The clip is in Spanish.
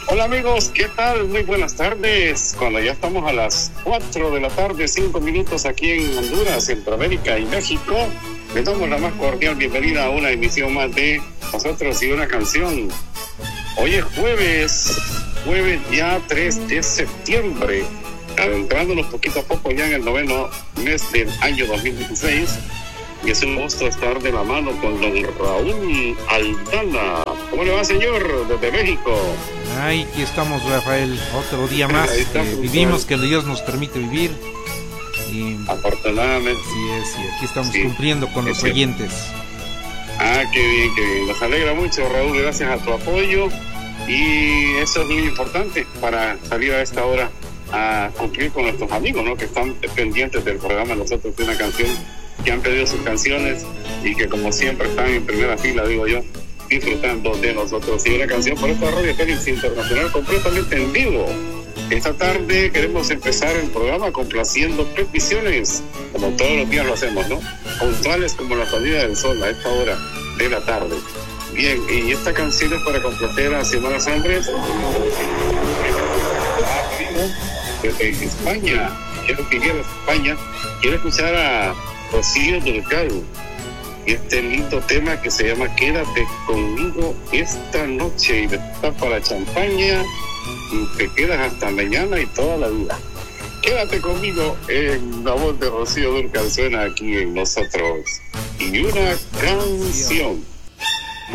Hola amigos, ¿qué tal? Muy buenas tardes. Cuando ya estamos a las 4 de la tarde, 5 minutos aquí en Honduras, Centroamérica y México, les damos la más cordial bienvenida a una emisión más de Nosotros y una canción. Hoy es jueves ya 3 de septiembre, adentrándonos poquito a poco ya en el 9º mes del año 2016. Y es un gusto estar de la mano con don Raúl Aldana. ¿Cómo le va, señor, desde México? Ay, aquí estamos, Rafael, otro día más. Vivimos, que Dios nos permite vivir. Y afortunadamente. Sí es, y aquí estamos cumpliendo con los oyentes. Ah, qué bien, qué bien. Nos alegra mucho, Raúl, gracias a tu apoyo. Y eso es muy importante para salir a esta hora a cumplir con nuestros amigos, ¿no? Que están pendientes del programa Nosotros y una canción, que han pedido sus canciones y que como siempre están en primera fila, digo yo, disfrutando de nosotros y una canción por esta Radio Félix Internacional completamente en vivo. Esta tarde queremos empezar el programa complaciendo peticiones, como todos los días lo hacemos, ¿no? Puntuales como la salida del sol a esta hora de la tarde. Bien, y esta canción es para complacer a Xiomara Sánchez desde España. Quiero pedir a España, quiero escuchar a Rocío Dúrcal y este lindo tema que se llama Quédate conmigo esta noche, y está para champaña y te quedas hasta mañana y toda la vida. Quédate conmigo en la voz de Rocío Dúrcal, suena aquí en Nosotros y una canción.